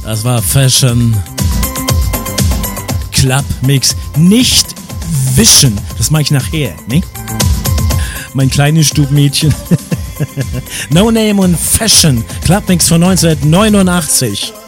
Das war Fashion Club Mix. Nicht wischen. Das mache ich nachher, ne? Mein kleines Stubmädchen. No Name und Fashion Club Mix von 1989.